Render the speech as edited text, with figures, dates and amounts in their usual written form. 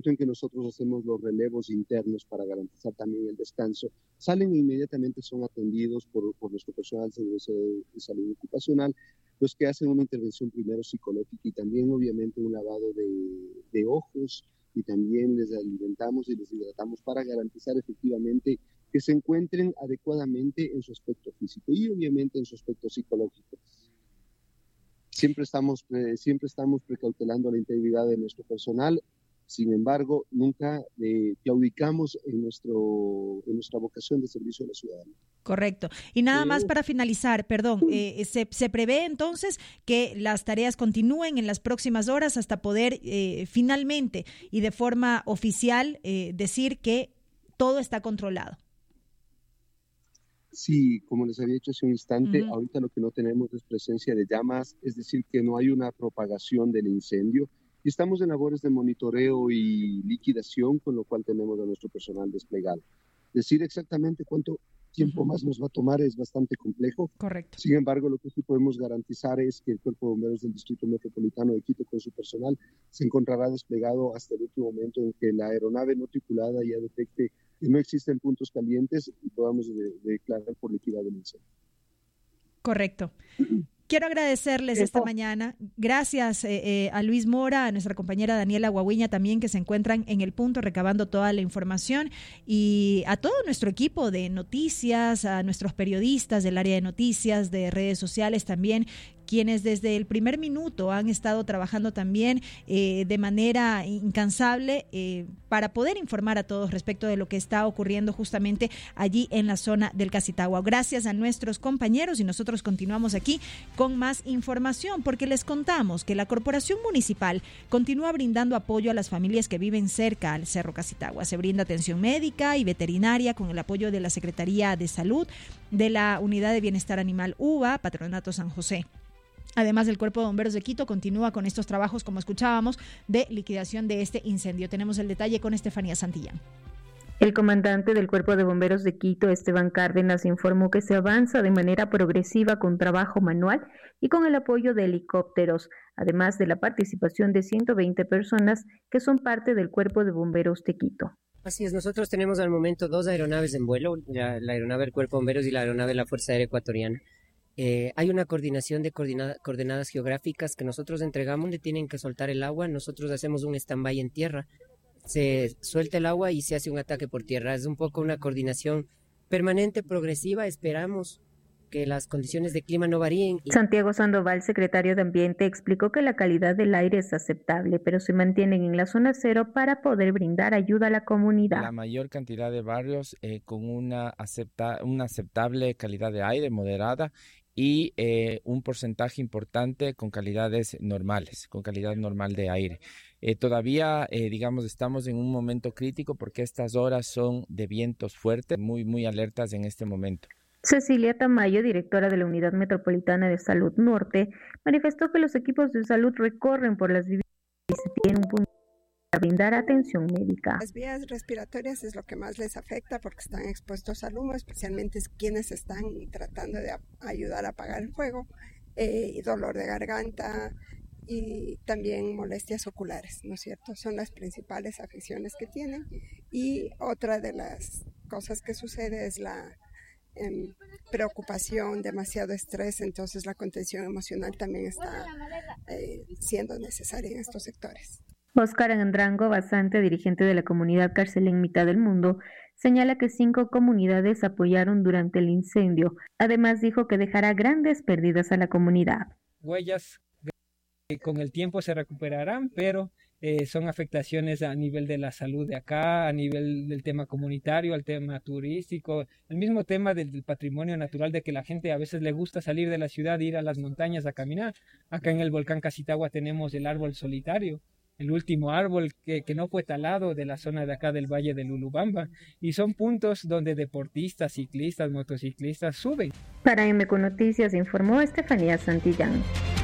momento en que nosotros hacemos los relevos internos para garantizar también el descanso, salen e inmediatamente son atendidos por nuestro personal de salud ocupacional, los que hacen una intervención primero psicológica y también obviamente un lavado de ojos, y también les alimentamos y les hidratamos para garantizar efectivamente que se encuentren adecuadamente en su aspecto físico y obviamente en su aspecto psicológico. Siempre estamos precautelando la integridad de nuestro personal. Sin embargo, nunca claudicamos en nuestra vocación de servicio a la ciudadanía. Correcto. Y nada más para finalizar, se prevé entonces que las tareas continúen en las próximas horas hasta poder finalmente y de forma oficial decir que todo está controlado. Sí, como les había dicho hace un instante, ahorita lo que no tenemos es presencia de llamas, es decir, que no hay una propagación del incendio. Y estamos en labores de monitoreo y liquidación, con lo cual tenemos a nuestro personal desplegado. Decir exactamente cuánto tiempo más nos va a tomar es bastante complejo. Correcto. Sin embargo, lo que sí podemos garantizar es que el Cuerpo de Bomberos del Distrito Metropolitano de Quito con su personal se encontrará desplegado hasta el último momento en que la aeronave no tripulada ya detecte que no existen puntos calientes y podamos declarar por liquidado el incendio. Correcto. Quiero agradecerles esta mañana. Gracias a Luis Mora, a nuestra compañera Daniela Guaguiña también, que se encuentran en el punto recabando toda la información, y a todo nuestro equipo de noticias, a nuestros periodistas del área de noticias, de redes sociales también, quienes desde el primer minuto han estado trabajando también de manera incansable para poder informar a todos respecto de lo que está ocurriendo justamente allí en la zona del Casitagua. Gracias a nuestros compañeros, y nosotros continuamos aquí con más información, porque les contamos que la Corporación Municipal continúa brindando apoyo a las familias que viven cerca al Cerro Casitagua. Se brinda atención médica y veterinaria con el apoyo de la Secretaría de Salud, de la Unidad de Bienestar Animal UBA, Patronato San José. Además, el Cuerpo de Bomberos de Quito continúa con estos trabajos, como escuchábamos, de liquidación de este incendio. Tenemos el detalle con Estefanía Santillán. El comandante del Cuerpo de Bomberos de Quito, Esteban Cárdenas, informó que se avanza de manera progresiva con trabajo manual y con el apoyo de helicópteros, además de la participación de 120 personas que son parte del Cuerpo de Bomberos de Quito. Así es, nosotros tenemos al momento 2 aeronaves en vuelo, la aeronave del Cuerpo de Bomberos y la aeronave de la Fuerza Aérea Ecuatoriana. Hay una coordinación de coordenadas geográficas que nosotros entregamos, donde tienen que soltar el agua. Nosotros hacemos un stand-by en tierra, se suelta el agua y se hace un ataque por tierra. Es un poco una coordinación permanente, progresiva. Esperamos que las condiciones de clima no varíen. Santiago Sandoval, secretario de Ambiente, explicó que la calidad del aire es aceptable, pero se mantienen en la zona cero para poder brindar ayuda a la comunidad. La mayor cantidad de barrios con una aceptable calidad de aire moderada y un porcentaje importante con calidades normales, con calidad normal de aire. Todavía, estamos en un momento crítico porque estas horas son de vientos fuertes, muy alertas en este momento. Cecilia Tamayo, directora de la Unidad Metropolitana de Salud Norte, manifestó que los equipos de salud recorren por las viviendas y se tiene un punto para brindar atención médica. Las vías respiratorias es lo que más les afecta porque están expuestos al humo, especialmente quienes están tratando de ayudar a apagar el fuego, y dolor de garganta y también molestias oculares, ¿no es cierto? Son las principales afecciones que tienen. Y otra de las cosas que sucede es la preocupación, demasiado estrés, entonces la contención emocional también está siendo necesaria en estos sectores. Óscar Andrango Basante, dirigente de la comunidad Carcelén Mitad del Mundo, señala que 5 comunidades apoyaron durante el incendio. Además dijo que dejará grandes pérdidas a la comunidad. Huellas que con el tiempo se recuperarán, pero son afectaciones a nivel de la salud de acá, a nivel del tema comunitario, al tema turístico, el mismo tema del patrimonio natural, de que la gente a veces le gusta salir de la ciudad e ir a las montañas a caminar. Acá en el volcán Casitagua tenemos el árbol solitario, el último árbol que no fue talado de la zona de acá del Valle del Ulubamba, y son puntos donde deportistas, ciclistas, motociclistas suben. Para MQ Noticias informó Estefanía Santillán.